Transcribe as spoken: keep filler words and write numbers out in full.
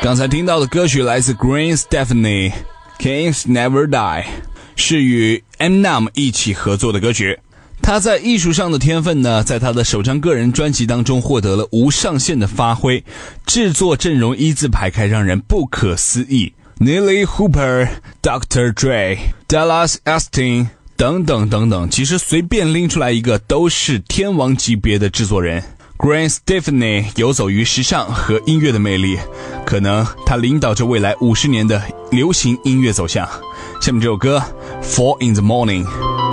刚才听到的歌曲来自 Gwen Stefani Kings Never Die， 是与 Eminem 一起合作的歌曲。他在艺术上的天分呢，在他的首张个人专辑当中获得了无上限的发挥，制作阵容一字排开，让人不可思议。Neely Hooper、Doctor Dre、Dallas Austin 等等等等，其实随便拎出来一个都是天王级别的制作人。Gwen Stefani 游走于时尚和音乐的魅力，可能他领导着未来五十年的流行音乐走向。下面这首歌 Four in the Morning。